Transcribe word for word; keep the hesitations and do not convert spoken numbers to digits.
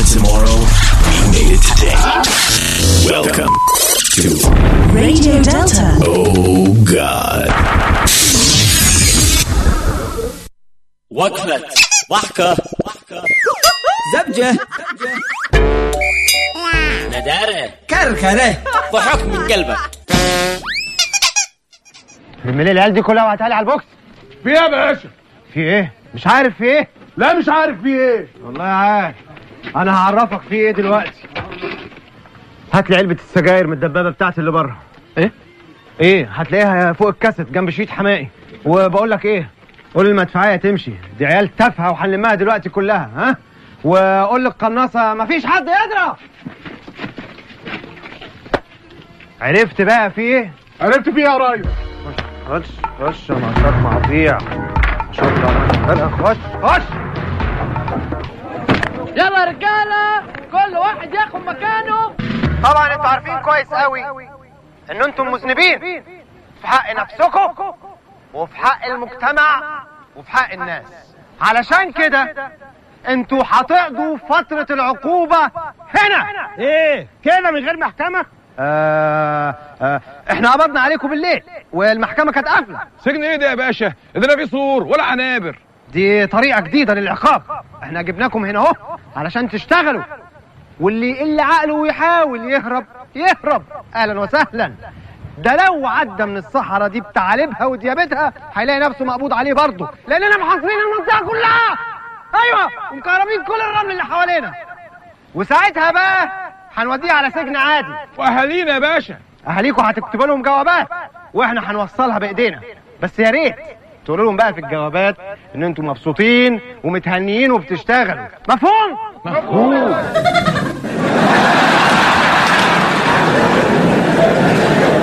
tomorrow, we made it today. Welcome to Radio Delta. Oh God. وقفة ضحكة زبجة ندارة كركرة ضحك من قلبك. من العيال دي كلها وهتعالي على البوكس. في ايه يا باشا؟ في ايه؟ مش عارف في ايه؟ لا مش عارف في ايه. والله عارف. انا هعرفك في ايه دلوقتي. هات لي علبة السجاير من الدبابة بتاعتي اللي بره. ايه؟ ايه؟ هتلاقيها فوق الكاسيت جنب شريط حمائي. وبقول لك ايه؟ قول المدفعية تمشي، دي عيال تافهة وهنلمها دلوقتي كلها، ها؟ وقول للقناصة مفيش حد يضرب. عرفت بقى في ايه؟ عرفت في ايه يا ريس؟ خش خش انا نشاط مقاطيع. شكرا. خش خش. يلا يا رجاله كل واحد ياخد مكانه. طبعا انتوا عارفين كويس قوي ان انتم مذنبين في حق نفسكم وفي حق المجتمع وفي حق الناس. علشان كده انتوا هتقضوا فترة العقوبة هنا. ايه كده من غير محكمة؟ آه آه احنا قبضنا عليكم بالليل والمحكمة كانت قافلة. سجن ايه ده يا باشا؟ ده لا في سور ولا عنابر. دي طريقة جديدة للعقاب. احنا جبناكم هنا اهو علشان تشتغلوا، واللي يقل عقله ويحاول يهرب يهرب. اهلا وسهلا. ده لو عدى من الصحراء دي بتعالبها وديابتها هيلاقي نفسه مقبوض عليه برضه، لاننا محاصرين المنطقة كلها. ايوه ومكهربين كل الرمل اللي حوالينا. وساعتها بقى هنوديه على سجن عادي. واهالينا يا باشا؟ اهاليكم هتكتبوا لهم جوابات واحنا هنوصلها بايدينا. بس يا ريت تقولوا لهم بقى في الجوابات ان انتم مبسوطين ومتهنيين وبتشتغلوا. مفهوم؟ مفهوم.